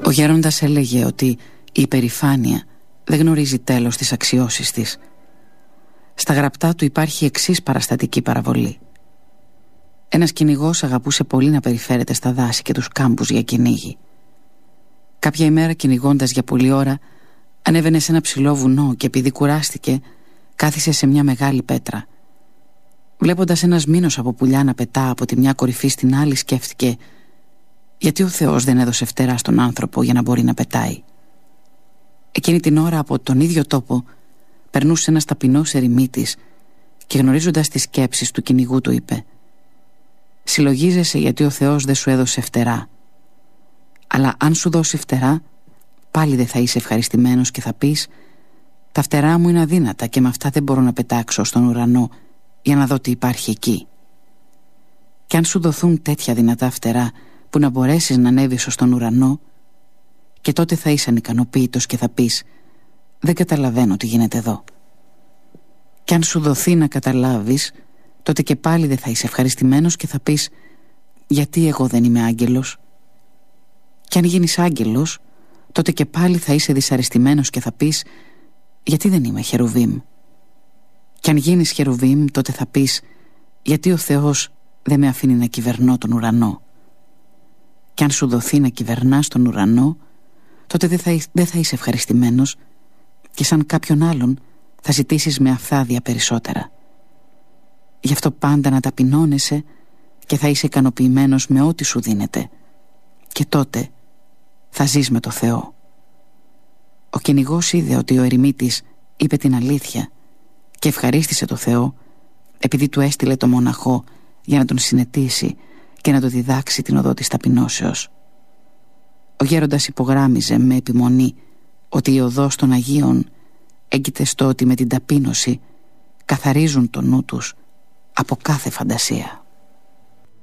Ο γέροντας έλεγε ότι η υπερηφάνεια δεν γνωρίζει τέλος της αξιώσης της. Στα γραπτά του υπάρχει εξής παραστατική παραβολή. Ένας κυνηγός αγαπούσε πολύ να περιφέρεται στα δάση και τους κάμπους για κυνήγι. Κάποια ημέρα, κυνηγώντας για πολλή ώρα, ανέβαινε σε ένα ψηλό βουνό και επειδή κουράστηκε, κάθισε σε μια μεγάλη πέτρα. Βλέποντας ένας μήνος από πουλιά να πετά από τη μια κορυφή στην άλλη, σκέφτηκε: γιατί ο Θεός δεν έδωσε φτερά στον άνθρωπο για να μπορεί να πετάει? Εκείνη την ώρα, από τον ίδιο τόπο, περνούσε ένας ταπεινός ερημίτης και, γνωρίζοντας τις σκέψεις του κυνηγού, του είπε: συλλογίζεσαι γιατί ο Θεός δεν σου έδωσε φτερά. Αλλά αν σου δώσει φτερά, πάλι δεν θα είσαι ευχαριστημένος και θα πεις: τα φτερά μου είναι αδύνατα και με αυτά δεν μπορώ να πετάξω στον ουρανό για να δω τι υπάρχει εκεί. Και αν σου δοθούν τέτοια δυνατά φτερά που να μπορέσεις να ανέβεις ως τον ουρανό, και τότε θα είσαι ανικανοποίητος και θα πεις: δεν καταλαβαίνω τι γίνεται εδώ. Και αν σου δοθεί να καταλάβεις, τότε και πάλι δεν θα είσαι ευχαριστημένος και θα πεις: γιατί εγώ δεν είμαι άγγελος? Και αν γίνεις άγγελος, τότε και πάλι θα είσαι δυσαρεστημένος και θα πεις: γιατί δεν είμαι χερουβίμ? Και αν γίνεις χερουβίμ, τότε θα πεις: γιατί ο Θεός δεν με αφήνει να κυβερνώ τον ουρανό? Και αν σου δοθεί να κυβερνάς τον ουρανό, τότε δεν θα είσαι ευχαριστημένος και σαν κάποιον άλλον θα ζητήσεις με αφθάδεια περισσότερα. Γι' αυτό πάντα να ταπεινώνεσαι και θα είσαι ικανοποιημένος με ό,τι σου δίνεται, και τότε θα ζεις με το Θεό. Ο κυνηγός είδε ότι ο ερημίτης είπε την αλήθεια και ευχαρίστησε το Θεό, επειδή του έστειλε το μοναχό για να τον συνετίσει και να το διδάξει την οδό της ταπεινώσεως. Ο γέροντας υπογράμμιζε με επιμονή ότι η οδός των Αγίων έγκυται στο ότι με την ταπείνωση καθαρίζουν το νου τους από κάθε φαντασία.